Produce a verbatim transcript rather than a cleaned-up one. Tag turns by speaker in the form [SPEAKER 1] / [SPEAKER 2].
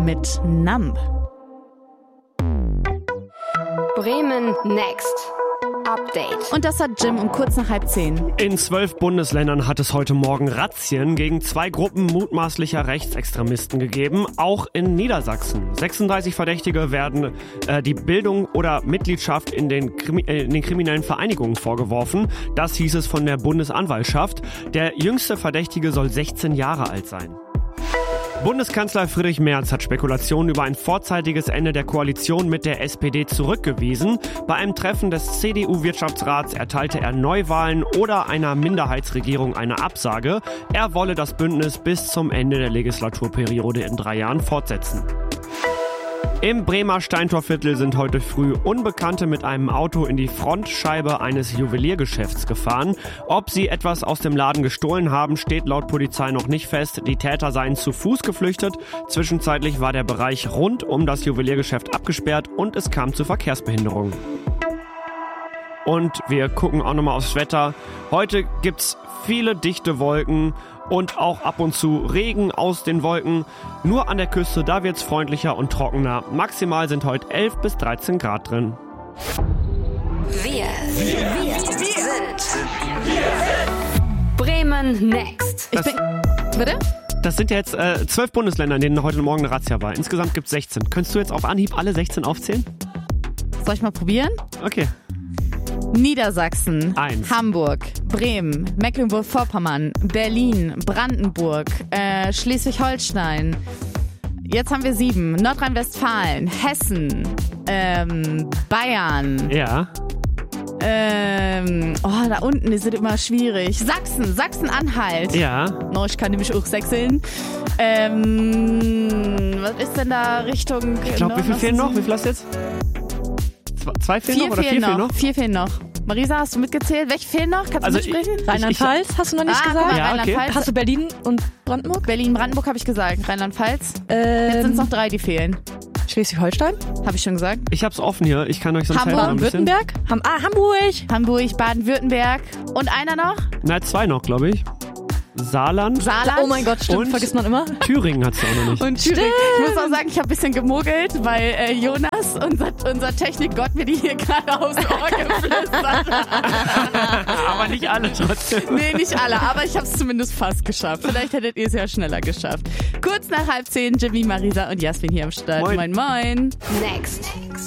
[SPEAKER 1] mit Numb.
[SPEAKER 2] Bremen Next. Update.
[SPEAKER 1] Und das hat Jim um kurz nach halb zehn.
[SPEAKER 3] In zwölf Bundesländern hat es heute Morgen Razzien gegen zwei Gruppen mutmaßlicher Rechtsextremisten gegeben, auch in Niedersachsen. sechsunddreißig Verdächtige werden äh, die Bildung oder Mitgliedschaft in den, Krimi- äh, in den kriminellen Vereinigungen vorgeworfen. Das hieß es von der Bundesanwaltschaft. Der jüngste Verdächtige soll sechzehn Jahre alt sein. Bundeskanzler Friedrich Merz hat Spekulationen über ein vorzeitiges Ende der Koalition mit der S P D zurückgewiesen. Bei einem Treffen des C D U-Wirtschaftsrats erteilte er Neuwahlen oder einer Minderheitsregierung eine Absage. Er wolle das Bündnis bis zum Ende der Legislaturperiode in drei Jahren fortsetzen. Im Bremer Steintorviertel sind heute früh Unbekannte mit einem Auto in die Frontscheibe eines Juweliergeschäfts gefahren. Ob sie etwas aus dem Laden gestohlen haben, steht laut Polizei noch nicht fest. Die Täter seien zu Fuß geflüchtet. Zwischenzeitlich war der Bereich rund um das Juweliergeschäft abgesperrt und es kam zu Verkehrsbehinderungen. Und wir gucken auch nochmal aufs Wetter. Heute gibt's viele dichte Wolken und auch ab und zu Regen aus den Wolken. Nur an der Küste, da wird's freundlicher und trockener. Maximal sind heute elf bis dreizehn Grad drin.
[SPEAKER 2] Wir, wir, wir sind Bremen Next.
[SPEAKER 1] Ich bin... Bitte?
[SPEAKER 3] Das sind ja jetzt äh, zwölf Bundesländer, in denen heute Morgen eine Razzia war. Insgesamt gibt's sechzehn. Könntest du jetzt auf Anhieb alle sechzehn aufzählen?
[SPEAKER 1] Soll ich mal probieren?
[SPEAKER 3] Okay.
[SPEAKER 1] Niedersachsen,
[SPEAKER 3] Eins.
[SPEAKER 1] Hamburg, Bremen, Mecklenburg-Vorpommern, Berlin, Brandenburg, äh, Schleswig-Holstein. Jetzt haben wir sieben. Nordrhein-Westfalen, Hessen, ähm, Bayern.
[SPEAKER 3] Ja.
[SPEAKER 1] Ähm, oh, da unten ist es immer schwierig. Sachsen, Sachsen-Anhalt.
[SPEAKER 3] Ja.
[SPEAKER 1] No, ich kann nämlich auch sechseln. Ähm, was ist denn da Richtung...
[SPEAKER 3] Ich glaube, wie viel fehlen noch? Wie viel hast du jetzt? Zwei fehlen
[SPEAKER 1] Vier
[SPEAKER 3] noch oder
[SPEAKER 1] fehlen
[SPEAKER 3] vier
[SPEAKER 1] noch.
[SPEAKER 3] fehlen noch?
[SPEAKER 1] Vier fehlen noch. Marisa, hast du mitgezählt? Welche fehlen noch? Kannst
[SPEAKER 3] Also
[SPEAKER 1] du mitsprechen?
[SPEAKER 3] ich-
[SPEAKER 4] Rheinland-Pfalz, hast du noch nicht
[SPEAKER 1] ah,
[SPEAKER 4] gesagt?
[SPEAKER 1] Guck mal,
[SPEAKER 3] Ja, okay.
[SPEAKER 1] Rheinland-Pfalz.
[SPEAKER 4] Hast du Berlin und Brandenburg?
[SPEAKER 1] Berlin, Brandenburg habe ich gesagt. Rheinland-Pfalz.
[SPEAKER 4] Ähm,
[SPEAKER 1] Jetzt sind es noch drei, die fehlen.
[SPEAKER 4] Schleswig-Holstein?
[SPEAKER 1] Habe ich schon gesagt.
[SPEAKER 3] Ich hab's offen hier. Ich kann euch sonst
[SPEAKER 1] Hamburg,
[SPEAKER 3] helfen ein bisschen.
[SPEAKER 4] Baden-Württemberg? Ham ah, Hamburg!
[SPEAKER 1] Hamburg, Baden-Württemberg. Und einer noch?
[SPEAKER 3] Na, zwei noch, glaube ich. Saarland.
[SPEAKER 1] Saarland.
[SPEAKER 4] Oh mein Gott, stimmt,
[SPEAKER 3] Und?
[SPEAKER 4] vergisst man immer.
[SPEAKER 3] Thüringen hat's auch noch nicht.
[SPEAKER 1] Und Thüringen. Ich muss auch sagen, ich habe ein bisschen gemogelt, weil äh, Jonas, unser, unser Technikgott, mir die hier gerade aufs Ohr geflüstert hat.
[SPEAKER 3] Aber nicht alle trotzdem.
[SPEAKER 1] Nee, nicht alle, aber ich habe es zumindest fast geschafft. Vielleicht hättet ihr es ja schneller geschafft. Kurz nach halb zehn, Jimmy, Marisa und Jasmin hier am Start.
[SPEAKER 3] Moin.
[SPEAKER 1] Moin, moin.
[SPEAKER 2] Next.